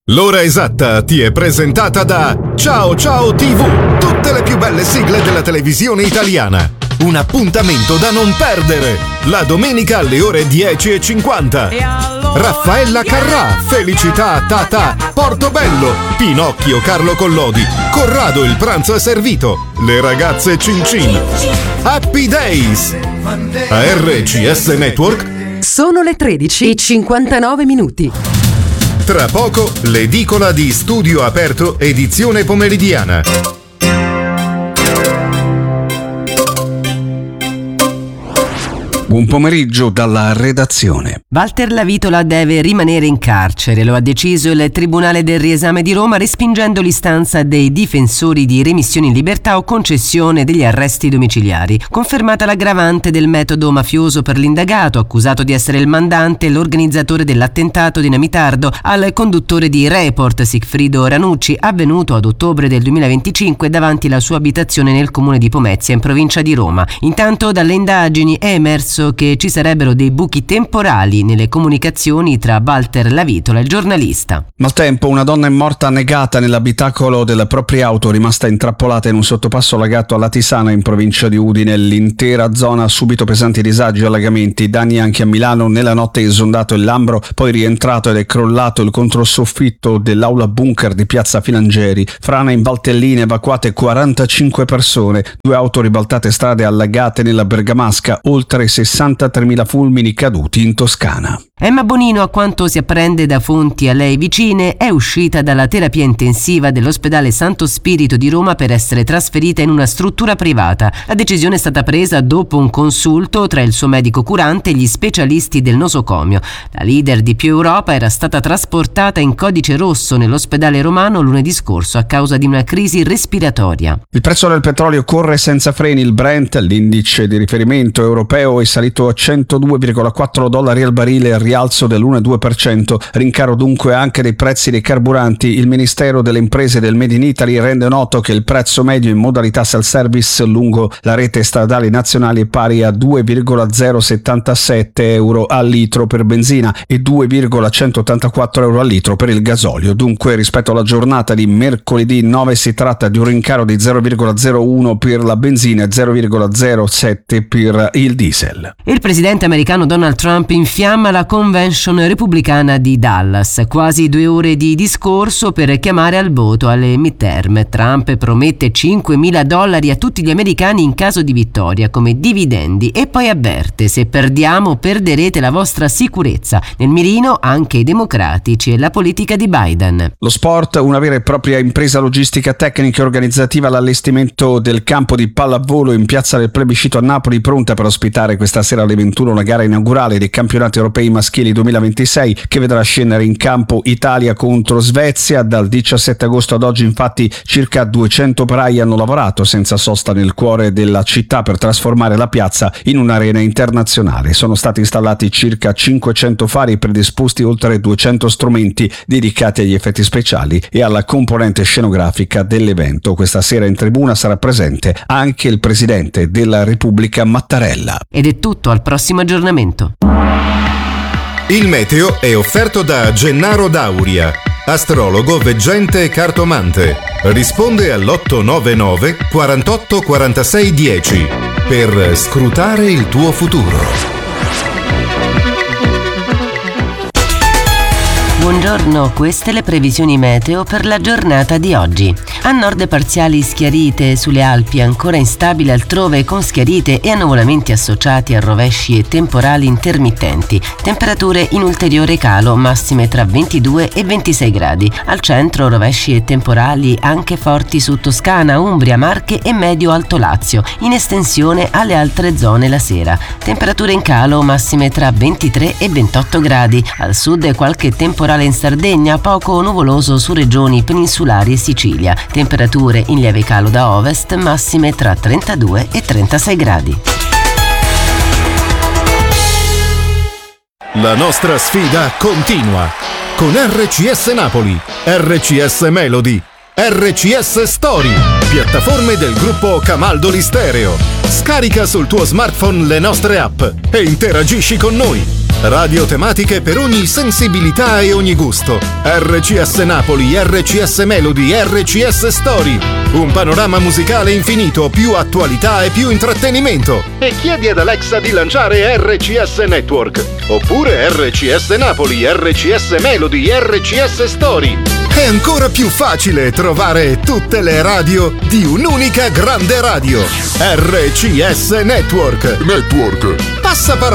L'ora esatta ti è presentata da Ciao Ciao TV, tutte le più belle sigle della televisione italiana. Un appuntamento da non perdere, la domenica alle ore 10:50. Raffaella Carrà, Felicità Tata, Portobello, Pinocchio Carlo Collodi, Corrado il pranzo è servito, le ragazze Cincin, Happy Days. A RCS Network sono le 13:59. Tra poco l'edicola di Studio Aperto edizione pomeridiana. Buon pomeriggio dalla redazione. Walter Lavitola deve rimanere in carcere, lo ha deciso il Tribunale del Riesame di Roma respingendo l'istanza dei difensori di remissione in libertà o concessione degli arresti domiciliari. Confermata l'aggravante del metodo mafioso per l'indagato, accusato di essere il mandante e l'organizzatore dell'attentato dinamitardo al conduttore di Report Sigfrido Ranucci, avvenuto ad ottobre del 2025 davanti alla sua abitazione nel comune di Pomezia in provincia di Roma. Intanto dalle indagini è emerso che ci sarebbero dei buchi temporali nelle comunicazioni tra Walter Lavitola e il giornalista. Maltempo, una donna è morta annegata nell'abitacolo della propria auto, rimasta intrappolata in un sottopasso allagato a Latisana in provincia di Udine. L'intera zona ha subito pesanti disagi e allagamenti, danni anche a Milano. Nella notte è esondato il Lambro, poi rientrato ed è crollato il controsoffitto dell'aula bunker di piazza Filangeri. Frana in Valtellina, evacuate 45 persone, 2 auto ribaltate, strade allagate nella Bergamasca, oltre 63.000 fulmini caduti in Toscana. Emma Bonino, a quanto si apprende da fonti a lei vicine, è uscita dalla terapia intensiva dell'ospedale Santo Spirito di Roma per essere trasferita in una struttura privata. La decisione è stata presa dopo un consulto tra il suo medico curante e gli specialisti del nosocomio. La leader di Più Europa era stata trasportata in codice rosso nell'ospedale romano lunedì scorso a causa di una crisi respiratoria. Il prezzo del petrolio corre senza freni. Il Brent, l'indice di riferimento europeo, è salito a $102,4 al barile, rialzo dell'1,2%, rincaro dunque anche dei prezzi dei carburanti. Il Ministero delle Imprese del Made in Italy rende noto che il prezzo medio in modalità self-service lungo la rete stradale nazionale è pari a €2,077 al litro per benzina e €2,184 al litro per il gasolio. Dunque, rispetto alla giornata di mercoledì 9 si tratta di un rincaro di 0,01 per la benzina e 0,07 per il diesel. Il presidente americano Donald Trump infiamma la convention repubblicana di Dallas, quasi 2 ore di discorso per chiamare al voto alle midterm. Trump promette $5.000 a tutti gli americani in caso di vittoria come dividendi e poi avverte: se perdiamo perderete la vostra sicurezza. Nel mirino anche i democratici e la politica di Biden. Lo sport, una vera e propria impresa logistica tecnica e organizzativa, l'allestimento del campo di pallavolo in piazza del Plebiscito a Napoli, pronta per ospitare questa sera alle 21 la gara inaugurale dei campionati europei maschili 2026 che vedrà scendere in campo Italia contro Svezia. Dal 17 agosto ad oggi infatti circa 200 operai hanno lavorato senza sosta nel cuore della città per trasformare la piazza in un'arena internazionale. Sono stati installati circa 500 fari e predisposti oltre 200 strumenti dedicati agli effetti speciali e alla componente scenografica dell'evento. Questa sera in tribuna sarà presente anche il presidente della Repubblica Mattarella. Ed è tutto, al prossimo aggiornamento. Il meteo è offerto da Gennaro Dauria, astrologo, veggente e cartomante. Risponde all'899 48 46 10 per scrutare il tuo futuro. Buongiorno, queste le previsioni meteo per la giornata di oggi. A nord parziali schiarite sulle Alpi, ancora instabile altrove con schiarite e annuvolamenti associati a rovesci e temporali intermittenti. Temperature in ulteriore calo, massime tra 22 e 26 gradi. Al centro rovesci e temporali anche forti su Toscana, Umbria, Marche e Medio-Alto Lazio, in estensione alle altre zone la sera. Temperature in calo, massime tra 23 e 28 gradi. Al sud qualche temporale in Sardegna, poco nuvoloso su regioni peninsulari e Sicilia. Temperature in lieve calo da ovest, massime tra 32 e 36 gradi. La nostra sfida continua con RCS Napoli, RCS Melody, RCS Story, piattaforme del gruppo Camaldoli Stereo. Scarica sul tuo smartphone le nostre app e interagisci con noi. Radio tematiche per ogni sensibilità e ogni gusto. RCS Napoli, RCS Melody, RCS Story. Un panorama musicale infinito, più attualità e più intrattenimento. E chiedi ad Alexa di lanciare RCS Network. Oppure RCS Napoli, RCS Melody, RCS Story. È ancora più facile trovare tutte le radio di un'unica grande radio. RCS Network. Passaparola.